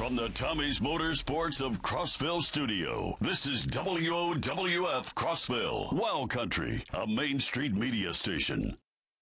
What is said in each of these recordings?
From the Tommy's Motorsports of Crossville studio, this is WOWF Crossville, Wild Country, a Main Street media station.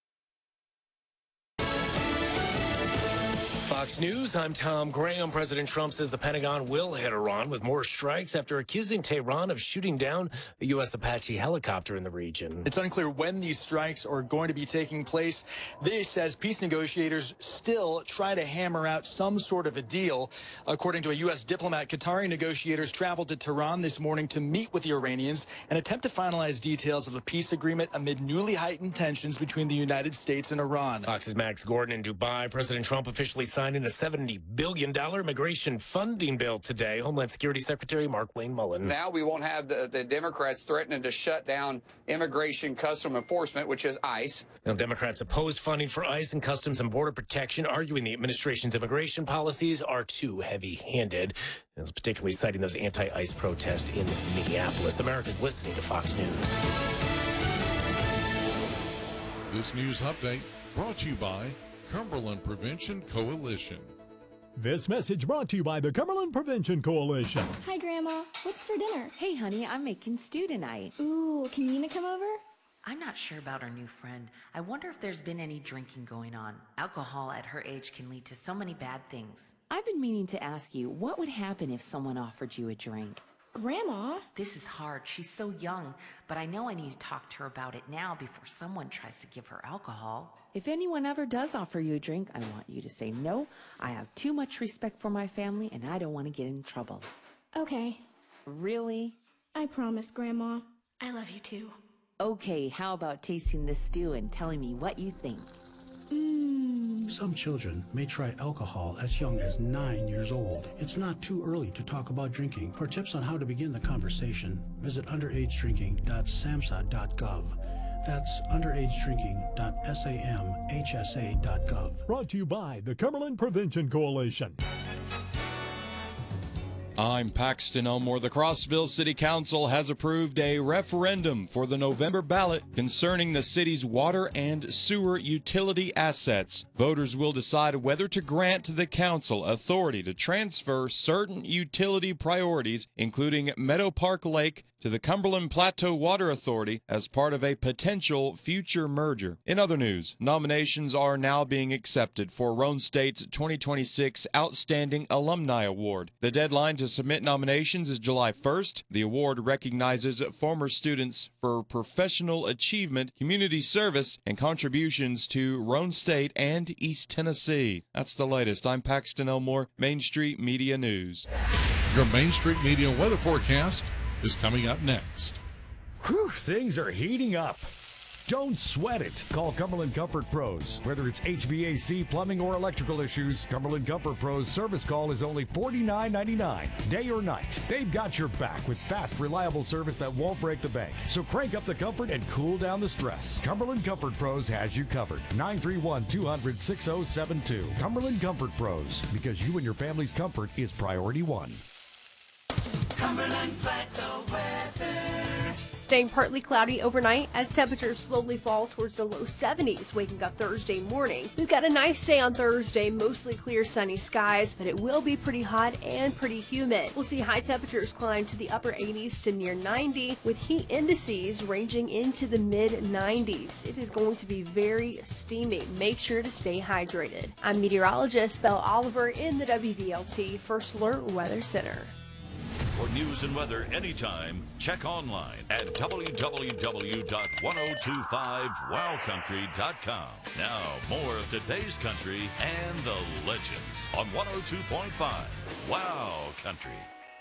Fox News, I'm Tom Graham. President Trump says the Pentagon will hit Iran with more strikes after accusing Tehran of shooting down a U.S. Apache helicopter in the region. It's unclear when these strikes are going to be taking place. This says peace negotiators still try to hammer out some sort of a deal. According to a U.S. diplomat, Qatari negotiators traveled to Tehran this morning to meet with the Iranians and attempt to finalize details of a peace agreement amid newly heightened tensions between the United States and Iran. Fox's Max Gordon in Dubai. President Trump officially signed in a $70 billion immigration funding bill today. Homeland Security Secretary Mark-Wayne Mullen. Now we won't have the Democrats threatening to shut down immigration custom enforcement, which is ICE. Now, Democrats opposed funding for ICE and Customs and Border Protection, arguing the administration's immigration policies are too heavy-handed, particularly citing those anti-ICE protests in Minneapolis. America's listening to Fox News. This news update brought to you by Cumberland Prevention Coalition. This message brought to you by the Cumberland Prevention Coalition. Hi, Grandma. What's for dinner? Hey, honey, I'm making stew tonight. Ooh, can Nina come over? I'm not sure about our new friend. I wonder if there's been any drinking going on. Alcohol at her age can lead to so many bad things. I've been meaning to ask you, what would happen if someone offered you a drink? Grandma? This is hard. She's so young, but I know I need to talk to her about it now before someone tries to give her alcohol. If anyone ever does offer you a drink, I want you to say no. I have too much respect for my family, and I don't want to get in trouble. Okay. Really? I promise, Grandma. I love you too. Okay, how about tasting this stew and telling me what you think? Some children may try alcohol as young as 9 years old. It's not too early to talk about drinking. For tips on how to begin the conversation, visit underagedrinking.samhsa.gov. That's underagedrinking.samhsa.gov. Brought to you by the Cumberland Prevention Coalition. I'm Paxton Elmore. The Crossville City Council has approved a referendum for the November ballot concerning the city's water and sewer utility assets. Voters will decide whether to grant the council authority to transfer certain utility priorities, including Meadow Park Lake, to the Cumberland Plateau Water Authority as part of a potential future merger. In other news, nominations are now being accepted for Roane State's 2026 Outstanding Alumni Award. The deadline to submit nominations is July 1st. The award recognizes former students for professional achievement, community service, and contributions to Roane State and East Tennessee. That's the latest. I'm Paxton Elmore, Main Street Media News. Your Main Street Media weather forecast is coming up next. Whew, things are heating up. Don't sweat it. Call Cumberland Comfort Pros. Whether it's HVAC, plumbing, or electrical issues, Cumberland Comfort Pros service call is only $49.99, day or night. They've got your back with fast, reliable service that won't break the bank. So crank up the comfort and cool down the stress. Cumberland Comfort Pros has you covered. 931-200-6072. Cumberland Comfort Pros, because you and your family's comfort is priority one. Cumberland Plateau weather. Staying partly cloudy overnight as temperatures slowly fall towards the low 70s, waking up Thursday morning. We've got a nice day on Thursday, mostly clear sunny skies, but it will be pretty hot and pretty humid. We'll see high temperatures climb to the upper 80s to near 90, with heat indices ranging into the mid 90s. It is going to be very steamy. Make sure to stay hydrated. I'm meteorologist Belle Oliver in the WVLT First Alert Weather Center. For news and weather anytime, check online at www.1025wildcountry.com. Now, more of today's country and the legends on 102.5 Wow Country.